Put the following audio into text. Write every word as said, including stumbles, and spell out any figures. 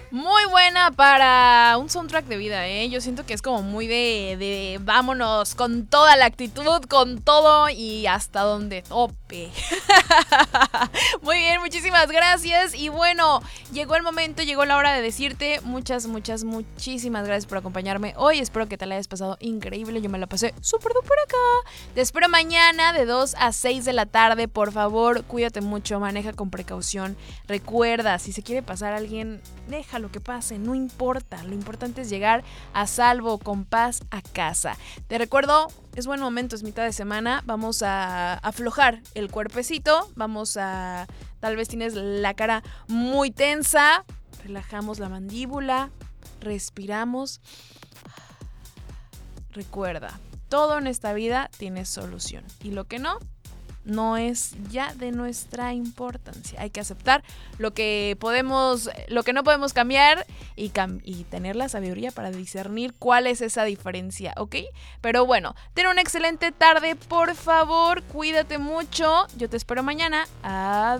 Muy buena para un soundtrack de vida, ¿eh? Yo siento que es como muy de, de vámonos con toda la actitud, con todo y hasta donde tope. Muy bien, muchísimas gracias. Y bueno, llegó el momento, llegó la hora de decirte muchas, muchas, muchísimas gracias por acompañarme hoy. Espero que te la hayas pasado increíble. Yo me la pasé súper duper acá. Te espero mañana de dos a seis de la tarde. Por favor, cuídate mucho, maneja con precaución. Recuerda, si se quiere pasar a alguien, deja lo que pase, no importa. Lo importante es llegar a salvo, con paz a casa. Te recuerdo, es buen momento, es mitad de semana. Vamos a aflojar el cuerpecito. Vamos a... Tal vez tienes la cara muy tensa. Relajamos la mandíbula. Respiramos. Recuerda, todo en esta vida tiene solución. Y lo que no, no es ya de nuestra importancia. Hay que aceptar lo que podemos, lo que no podemos cambiar y, cam- y tener la sabiduría para discernir cuál es esa diferencia, ¿ok? Pero bueno, ten una excelente tarde, por favor, cuídate mucho. Yo te espero mañana. Adiós.